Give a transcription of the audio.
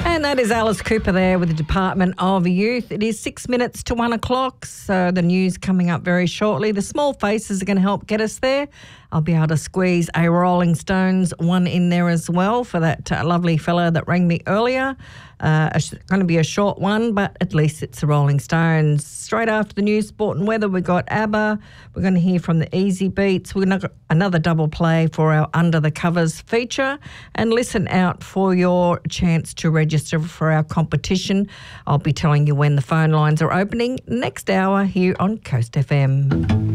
And that is Alice Cooper there with the Department of Youth. It is 6 minutes to 1 o'clock, so the news coming up very shortly. The Small Faces are going to help get us there. I'll be able to squeeze a Rolling Stones one in there as well for that lovely fella that rang me earlier. It's going to be a short one, but at least it's the Rolling Stones. Straight after the news, sport and weather, we've got ABBA. We're going to hear from the Easy Beats. We're going to another double play for our Under the Covers feature. And listen out for your chance to register for our competition. I'll be telling you when the phone lines are opening next hour here on Coast FM.